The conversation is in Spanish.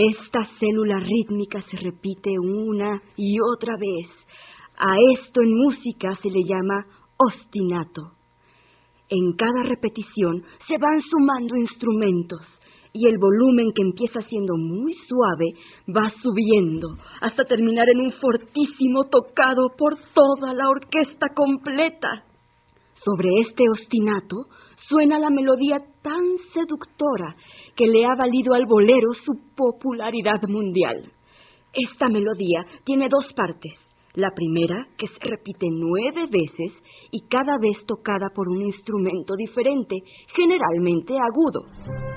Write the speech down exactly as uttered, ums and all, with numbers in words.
Esta célula rítmica se repite una y otra vez. A esto en música se le llama ostinato. En cada repetición se van sumando instrumentos y el volumen, que empieza siendo muy suave, va subiendo hasta terminar en un fortísimo tocado por toda la orquesta completa. Sobre este ostinato suena la melodía tan seductora que le ha valido al bolero su popularidad mundial. Esta melodía tiene dos partes. La primera, que se repite nueve veces y cada vez tocada por un instrumento diferente, generalmente agudo.